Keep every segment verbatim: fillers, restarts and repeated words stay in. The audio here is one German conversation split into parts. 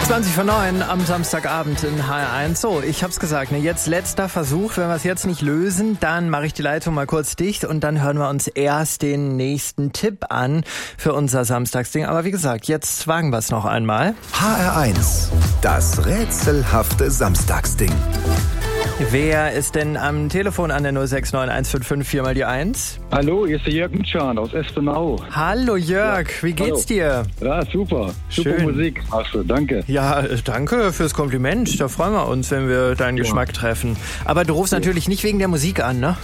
zwanzig vor neun am Samstagabend in H R eins. So, ich hab's gesagt, ne, jetzt letzter Versuch. Wenn wir es jetzt nicht lösen, dann mache ich die Leitung mal kurz dicht und dann hören wir uns erst den nächsten Tipp an für unser Samstagsding. Aber wie gesagt, jetzt wagen wir es noch einmal. H R eins, das rätselhafte Samstagsding. Wer ist denn am Telefon an der null sechs neun eins fünf fünf vier mal die eins? Hallo, hier ist der Jörg Mitschan aus Espenau. Hallo Jörg, wie geht's dir? Ja, super. Super Schön. Musik. Achso, danke. Ja, danke fürs Kompliment. Da freuen wir uns, wenn wir deinen Ja. Geschmack treffen. Aber du rufst natürlich nicht wegen der Musik an, ne?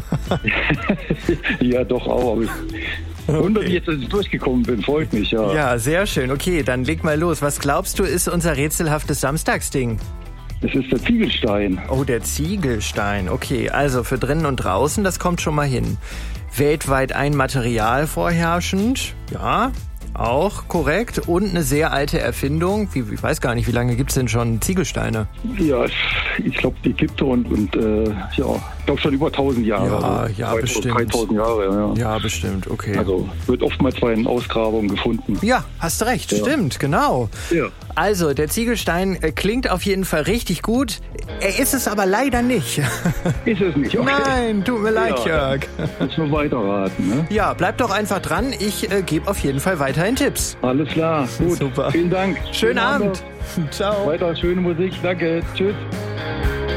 Ja, doch auch. Aber ich wundere mich jetzt, dass ich durchgekommen bin. Freut mich, ja. Ja, sehr schön. Okay, dann leg mal los. Was glaubst du, ist unser rätselhaftes Samstagsding? Es ist der Ziegelstein. Oh, der Ziegelstein. Okay, also für drinnen und draußen, das kommt schon mal hin. Weltweit ein Material vorherrschend. Ja, auch korrekt. Und eine sehr alte Erfindung. Wie, ich weiß gar nicht, wie lange gibt's denn schon Ziegelsteine? Ja, ich glaube, die gibt es und, und äh, ja, ich glaube schon über tausend Jahre. Ja, also ja, dreitausend, bestimmt. dreitausend Jahre, ja. Ja, bestimmt. Okay. Also wird oftmals bei den Ausgrabungen gefunden. Ja, hast du recht, Ja. stimmt, genau. Ja. Also, der Ziegelstein äh, klingt auf jeden Fall richtig gut. Er ist es aber leider nicht. Ist es nicht? Okay. Nein, tut mir leid, Ja. Jörg. Muss nur weiterraten, ne? Ja, bleib doch einfach dran. Ich äh, gebe auf jeden Fall weiterhin Tipps. Alles klar, gut. Super. Vielen Dank. Schönen Abend. noch. Ciao. Weiter schöne Musik. Danke. Tschüss.